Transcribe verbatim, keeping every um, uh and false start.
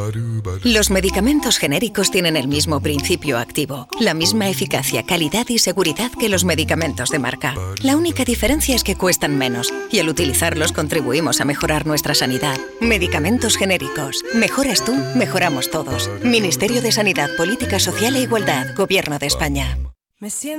Los medicamentos genéricos tienen el mismo principio activo, la misma eficacia, calidad y seguridad que los medicamentos de marca. La única diferencia es que cuestan menos y al utilizarlos contribuimos a mejorar nuestra sanidad. Medicamentos genéricos. Mejoras tú, mejoramos todos. Ministerio de Sanidad, Política Social e Igualdad, Gobierno de España.